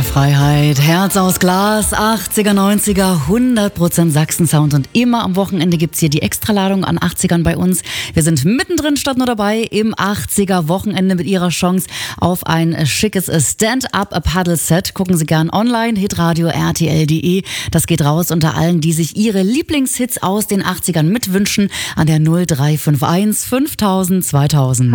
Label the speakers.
Speaker 1: Freiheit, Herz aus Glas, 80er, 90er, 100% Sachsen-Sound und immer am Wochenende gibt's hier die Extraladung an 80ern bei uns. Wir sind mittendrin statt nur dabei im 80er-Wochenende mit Ihrer Chance auf ein schickes Stand-Up-Paddle-Set. Gucken Sie gern online, hitradio rtl.de. Das geht raus unter allen, die sich ihre Lieblingshits aus den 80ern mitwünschen an der 0351 5000 2000.